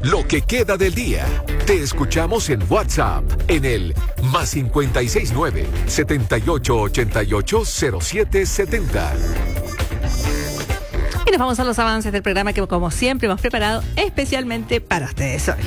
lo que queda del día. Te escuchamos en WhatsApp en el +569 78880770. Y nos vamos a los avances del programa que, como siempre, hemos preparado especialmente para ustedes hoy.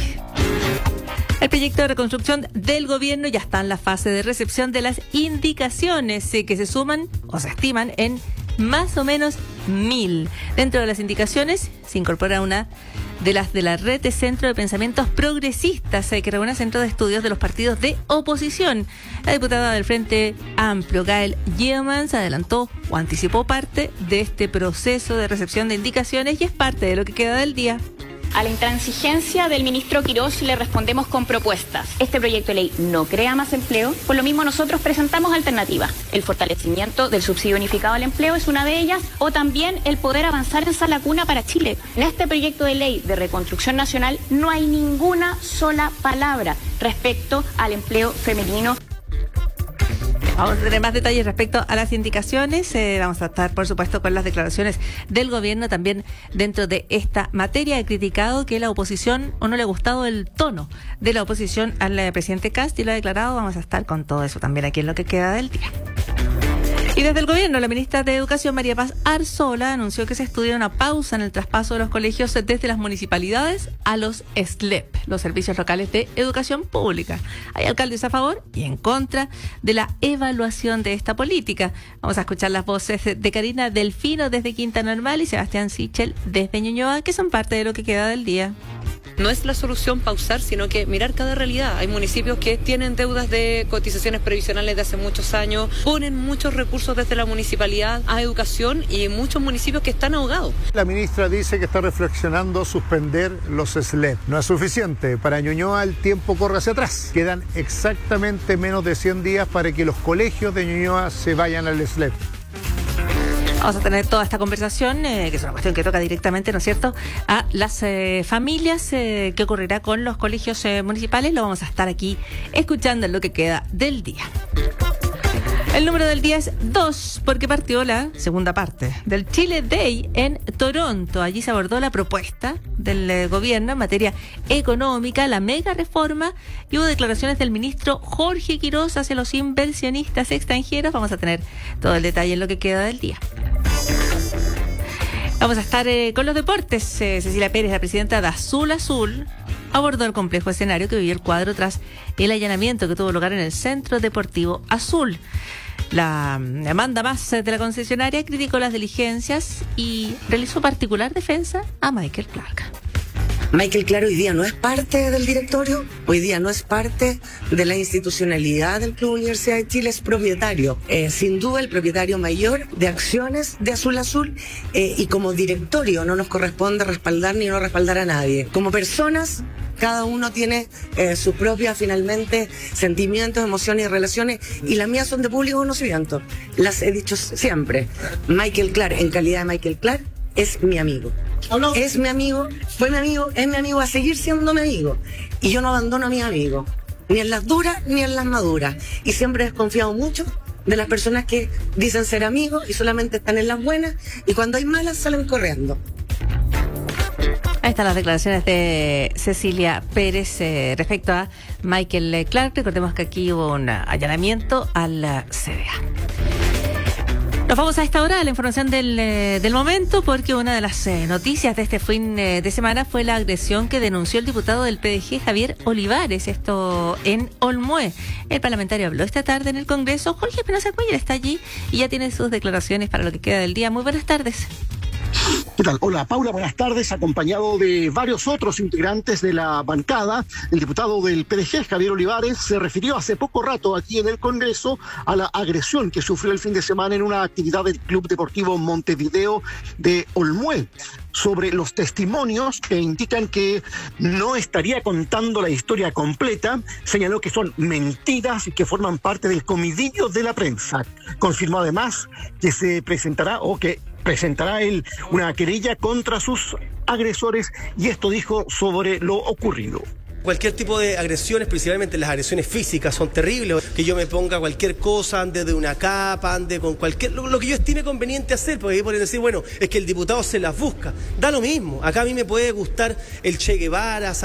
El proyecto de reconstrucción del gobierno ya está en la fase de recepción de las indicaciones que se suman o se estiman en más o menos 1.000. Dentro de las indicaciones se incorpora una de la red de Centro de Pensamientos Progresistas que reúne centro de estudios de los partidos de oposición. La diputada del Frente Amplio, Gael Yeomans, adelantó o anticipó parte de este proceso de recepción de indicaciones y es parte de lo que queda del día. A la intransigencia del ministro Quirós le respondemos con propuestas. Este proyecto de ley no crea más empleo, por lo mismo nosotros presentamos alternativas. El fortalecimiento del subsidio unificado al empleo es una de ellas, o también el poder avanzar en Sala Cuna para Chile. En este proyecto de ley de reconstrucción nacional no hay ninguna sola palabra respecto al empleo femenino. Vamos a tener más detalles respecto a las indicaciones. Vamos a estar, por supuesto, con las declaraciones del gobierno también dentro de esta materia. He criticado que la oposición, o no le ha gustado el tono de la oposición al presidente Kast y lo ha declarado. Vamos a estar con todo eso también aquí en lo que queda del día. Y desde el gobierno, la ministra de Educación, María Paz Arzola, anunció que se estudia una pausa en el traspaso de los colegios desde las municipalidades a los SLEP, los Servicios Locales de Educación Pública. Hay alcaldes a favor y en contra de la evaluación de esta política. Vamos a escuchar las voces de Karina Delfino desde Quinta Normal y Sebastián Sichel desde Ñuñoa, que son parte de lo que queda del día. No es la solución pausar, sino que mirar cada realidad. Hay municipios que tienen deudas de cotizaciones previsionales de hace muchos años, ponen muchos recursos desde la municipalidad a educación y muchos municipios que están ahogados. La ministra dice que está reflexionando suspender los SLEP. No es suficiente. Para Ñuñoa el tiempo corre hacia atrás. Quedan exactamente menos de 100 días para que los colegios de Ñuñoa se vayan al SLEP. Vamos a tener toda esta conversación, que es una cuestión que toca directamente, ¿no es cierto?, a las familias, que ocurrirá con los colegios municipales. Lo vamos a estar aquí escuchando en lo que queda del día. El número del día es 2, porque partió la segunda parte del Chile Day en Toronto. Allí se abordó la propuesta del gobierno en materia económica, la mega reforma, y hubo declaraciones del ministro Jorge Quirós hacia los inversionistas extranjeros. Vamos a tener todo el detalle en lo que queda del día. Vamos a estar con los deportes. Cecilia Pérez, la presidenta de Azul Azul, abordó el complejo escenario que vivió el cuadro tras el allanamiento que tuvo lugar en el Centro Deportivo Azul. La demanda más de la concesionaria criticó las diligencias y realizó particular defensa a Michael Clark. Michael Clark hoy día no es parte del directorio, hoy día no es parte de la institucionalidad del Club Universidad de Chile, es propietario, sin duda el propietario mayor de acciones de Azul Azul, y como directorio no nos corresponde respaldar ni no respaldar a nadie. Como personas, cada uno tiene sus propias, finalmente, sentimientos, emociones y relaciones, y las mías son de público conocimiento. Las he dicho siempre. Michael Clark, en calidad de Michael Clark, es mi amigo. Es mi amigo, fue mi amigo, es mi amigo, va a seguir siendo mi amigo. Y yo no abandono a mis amigos, ni en las duras ni en las maduras. Y siempre he desconfiado mucho de las personas que dicen ser amigos y solamente están en las buenas, y cuando hay malas salen corriendo. Ahí están las declaraciones de Cecilia Pérez respecto a Michael Clark. Recordemos que aquí hubo un allanamiento a la CDA. Nos vamos a esta hora a la información del momento, porque una de las noticias de este fin de semana fue la agresión que denunció el diputado del PDG, Javier Olivares, esto en Olmué. El parlamentario habló esta tarde en el Congreso. Jorge Espinosa Cuéllar está allí y ya tiene sus declaraciones para lo que queda del día. Muy buenas tardes. ¿Qué tal? Hola, Paula, buenas tardes. Acompañado de varios otros integrantes de la bancada, el diputado del PDG, Javier Olivares, se refirió hace poco rato aquí en el Congreso a la agresión que sufrió el fin de semana en una actividad del Club Deportivo Montevideo de Olmué, sobre los testimonios que indican que no estaría contando la historia completa. Señaló que son mentiras y que forman parte del comidillo de la prensa. Confirmó además que se presentará él una querella contra sus agresores, y esto dijo sobre lo ocurrido. Cualquier tipo de agresiones, principalmente las agresiones físicas, son terribles. Que yo me ponga cualquier cosa, ande de una capa, ande con cualquier... Lo que yo estime conveniente hacer, porque ahí pueden decir, bueno, es que el diputado se las busca. Da lo mismo. Acá a mí me puede gustar el Che Guevara,